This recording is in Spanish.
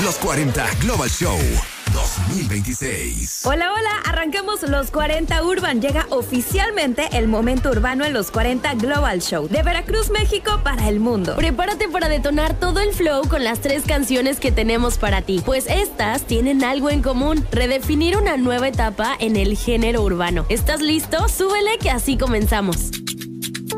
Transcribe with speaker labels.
Speaker 1: Los 40 Global Show 2026.
Speaker 2: Hola, hola, arrancamos los 40 Urban. Llega oficialmente el momento urbano en los 40 Global Show. De Veracruz, México, para el mundo.
Speaker 3: Prepárate para detonar todo el flow con las 3 canciones que tenemos para ti. Pues estas tienen algo en común: redefinir una nueva etapa en el género urbano. ¿Estás listo? Súbele que así comenzamos.